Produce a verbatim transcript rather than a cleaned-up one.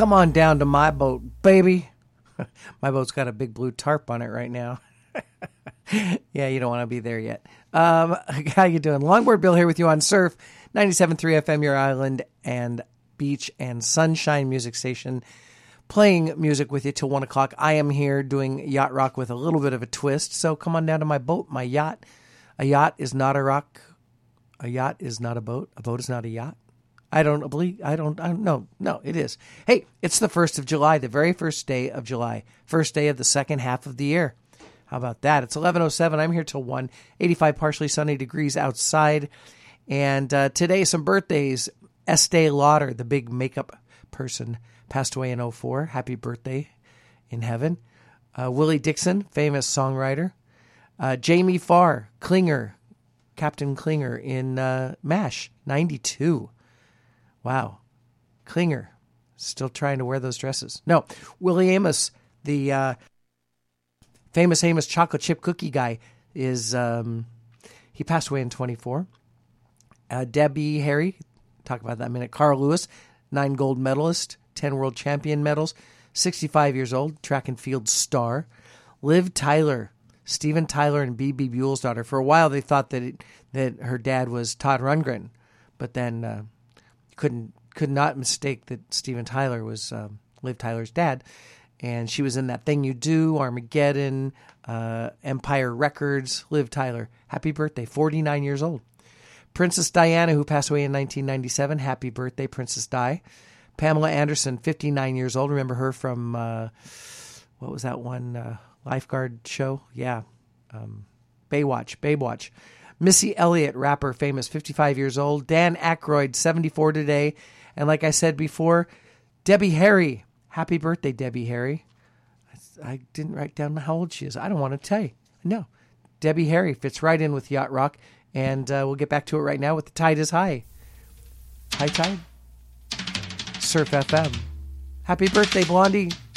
come on down to my boat, baby. My boat's got a big blue tarp on it right now. Yeah, you don't want to be there yet. Um, how you doing? Longboard Bill here with you on Surf, ninety-seven point three F M, your island and beach and sunshine music station, playing music with you till one o'clock. I am here doing yacht rock with a little bit of a twist, so come on down to my boat, my yacht. A yacht is not a rock. A yacht is not a boat. A boat is not a yacht. I don't believe, I don't, I don't know. No, it is. Hey, it's the first of July, the very first day of July, first day of the second half of the year. How about that? It's eleven oh seven. I'm here till one. eighty-five partially sunny degrees outside. And uh, today, some birthdays. Estee Lauder, the big makeup person, passed away in oh four. Happy birthday in heaven. Uh, Willie Dixon, famous songwriter. Uh, Jamie Farr, Klinger, Captain Klinger in uh, MASH, ninety-two. Wow. Klinger, still trying to wear those dresses. No, Willie Amos, the uh, famous Amos chocolate chip cookie guy, is um, he passed away in twenty-four. Uh, Debbie Harry, talk about that in a minute. Carl Lewis, nine gold medalist, ten world champion medals, sixty-five years old, track and field star. Liv Tyler, Steven Tyler and B B Buell's daughter. For a while, they thought that it, that her dad was Todd Rundgren, but then uh, couldn't could not mistake that Steven Tyler was um, Liv Tyler's dad. And she was in That Thing You Do, Armageddon, uh, Empire Records. Liv Tyler, happy birthday, forty-nine years old. Princess Diana, who passed away in nineteen ninety-seven, happy birthday, Princess Di. Pamela Anderson, fifty-nine years old. Remember her from, uh, what was that one, uh, lifeguard show? Yeah, um, Baywatch, Baywatch. Missy Elliott, rapper, famous, fifty-five years old. Dan Aykroyd, seventy-four today. And like I said before, Debbie Harry. Happy birthday, Debbie Harry. I, I didn't write down how old she is. I don't want to tell you. No. Debbie Harry fits right in with Yacht Rock. And uh, we'll get back to it right now with The Tide is High. High tide. Surf F M. Happy birthday, Blondie.